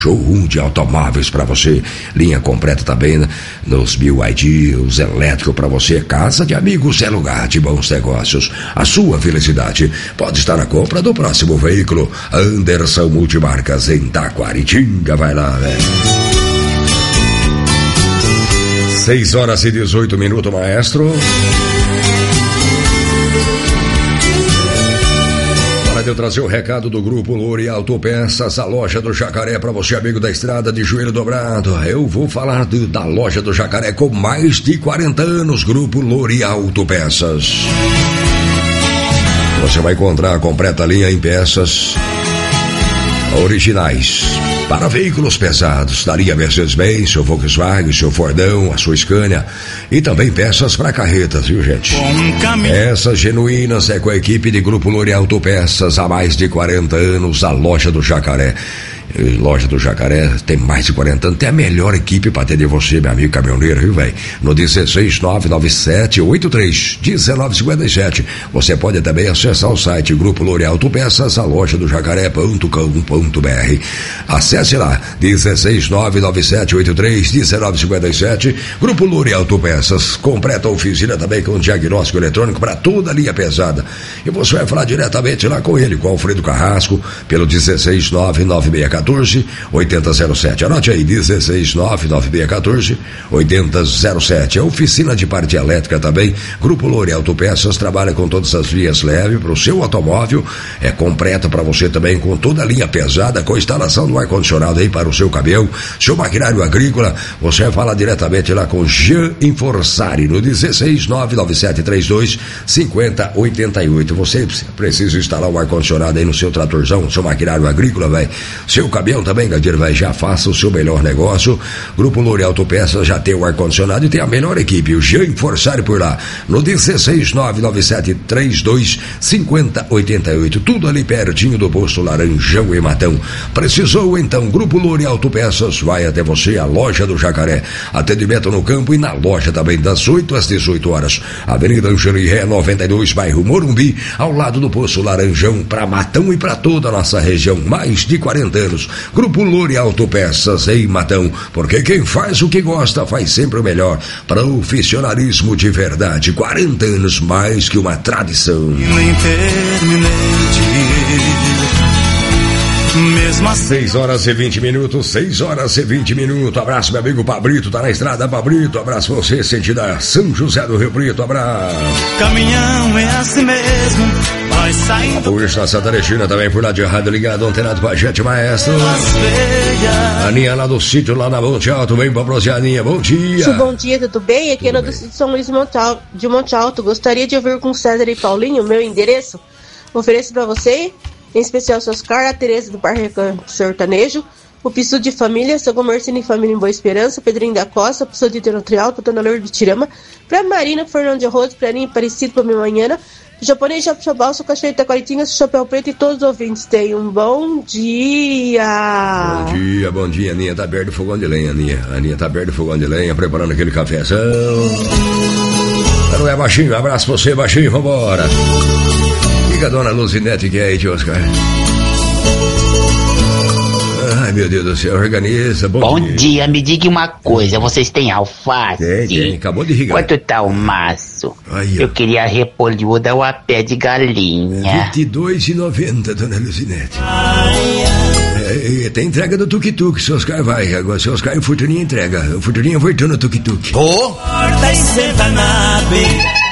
Showroom de automóveis para você, linha completa também nos BYD, os elétricos para você, casa de amigos é lugar de bons negócios. A sua felicidade pode estar na compra do próximo veículo. Anderson Multimarcas em Taquaritinga, vai lá, velho. 6h18, maestro. Eu trazer o recado do Grupo Louri Autopeças, a loja do Jacaré, para você, amigo da estrada de joelho dobrado. Eu vou falar da loja do Jacaré com mais de 40 anos, Grupo Louri Autopeças. Você vai encontrar a completa linha em peças originais para veículos pesados, da linha Mercedes-Benz, seu Volkswagen, seu Fordão, a sua Scania, e também peças para carretas, viu, gente? Essas genuínas é com a equipe de Grupo Louri Autopeças há mais de 40 anos, a loja do Jacaré. Loja do Jacaré tem mais de 40 anos, tem a melhor equipe para atender você, meu amigo caminhoneiro, viu, velho? No 16997831957. Você pode também acessar o site Grupo Louri Autopeças, a loja do jacaré.com.br. Acesse lá, 16997831957. Grupo Louri Autopeças, completa a oficina também com diagnóstico eletrônico para toda a linha pesada. E você vai falar diretamente lá com ele, com Alfredo Carrasco, pelo 1699614 8007. Anote aí, 1699614 8007. A oficina de parte elétrica também. Grupo Louri Autopeças trabalha com todas as linhas leves para o seu automóvel. É completa para você também com toda a linha pesada, com instalação do ar-condicionado aí para o seu caminhão, seu maquinário agrícola. Você vai falar diretamente lá com Jean Inforçari no 16997325088. Você precisa instalar um ar-condicionado aí no seu tratorzão, seu maquinário agrícola, velho. Seu caminhão também, Gadir, vai, já faça o seu melhor negócio. Grupo Louri Autopeças já tem o ar-condicionado e tem a melhor equipe, o Jean Forçari por lá, no 16997325088. Tudo ali pertinho do posto Laranjão e Matão. Precisou então, Grupo Louri Autopeças vai até você, a loja do Jacaré. Atendimento no campo e na loja também, das 8 às 18 horas. Avenida Angeli Ré 92, bairro Morumbi, ao lado do posto Laranjão, para Matão e para toda a nossa região. Mais de 40 anos. Grupo Louri Autopeças em Matão, porque quem faz o que gosta faz sempre o melhor. Profissionalismo de verdade, 40 anos, mais que uma tradição. Nem terminei de mesmo assim. 6h20, 6h20. Abraço, meu amigo Pablito, tá na estrada, Pablito. Abraço você, sentida São José do Rio Preto. Abraço. Caminhão é assim mesmo, vai saindo. A Polícia Santa Regina também por lá de rádio ligado, antenado com a gente, maestro. Aninha lá do sítio, lá na Monte Alto, vem pra você, Aninha, bom dia. Bom dia, tudo bem? Aqui é do São Luís de Monte Alto. Gostaria de ouvir com César e Paulinho, meu endereço. Ofereço pra você, em especial o Oscar, a Tereza do Parque Sertanejo, o Piso de Família, São Comerciante e Família em Boa Esperança, Pedrinho da Costa, o Piso de Terotrial, para Dona Lourdes de Tirama, pra Marina, Fernando de Arroz, pra Aninha Aparecido, pra minha manhã, Japonês, Japxabal, sou Cachoeira Taquaritinga, sou Chapéu Preto e todos os ouvintes. Tenham um bom dia. Bom dia, Aninha tá perto do fogão de lenha, Aninha tá perto do fogão de lenha, preparando aquele cafezão. Não é, baixinho? Abraço pra você, baixinho, vambora. Fica a dona Luzinete que é aí, tio Oscar. Ai, meu Deus do céu, organiza. Bom dia, me diga uma coisa, vocês têm alface? Tem, acabou de irrigar. Quanto tá o maço? Aí, eu queria repolhuda ou a pé de galinha. R$22,90, dona Luzinete. Tem entrega do tuk-tuk, seu Oscar vai. Agora, seu Oscar e o Furtuninha entrega. O Furtuninha voltou no tuk-tuk. Corta e senta na beira.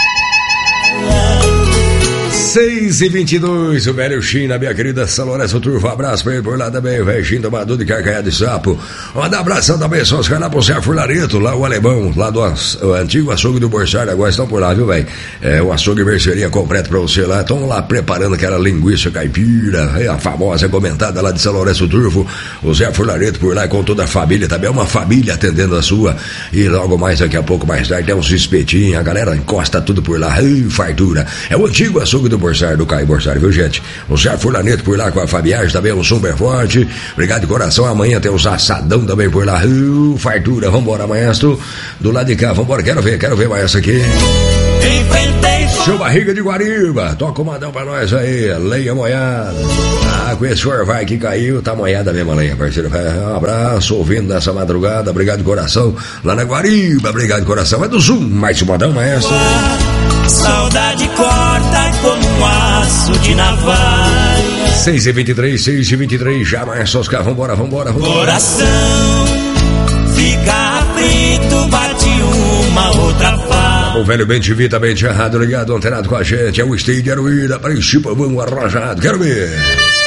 6h22, o velho China, minha querida São Lourenço Turvo, abraço pra ele por lá também, o velho China, tomador de carcaia de sapo. Manda um abração também, só os caras lá pro Zé Furlareto, lá o alemão, lá do antigo açougue do Borsar, agora estão por lá, viu, velho? O açougue e mercearia completo pra você lá, estão lá preparando aquela linguiça caipira, a famosa comentada lá de São Lourenço Turvo, o Zé Furlareto por lá com toda a família, também é uma família atendendo a sua, e logo mais, daqui a pouco mais tarde, tem uns espetinhos, a galera encosta tudo por lá, fartura. É o antigo açougue do Borsar, do Caio Borsar, viu, gente? O Zé Furlaneto por lá com a Fabiagem, também um super forte. Obrigado de coração. Amanhã tem os assadão também por lá. Fartura, vambora, maestro. Do lado de cá, vambora. Quero ver, maestro, aqui. enfrentei. Seu Barriga de Guariba, toca o modão pra nós aí, lenha moiada. Ah, com esse vai que caiu, tá moiada mesmo a lenha, parceiro. Um abraço, ouvindo nessa madrugada, obrigado de coração. Lá na Guariba, obrigado de coração. É do Zoom, mais o modão, maestro. Saudade corta como um aço de navalha. 6h23, já, maestro Oscar, vambora. Coração fica aflito, bate uma outra falha. O velho bem TV, tá bem errado, ligado, antenado com a gente. É o Stay, quero ir, a princípio, vamos arrojado, quero ver.